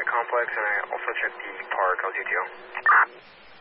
complex, and I also checked the park LTTO.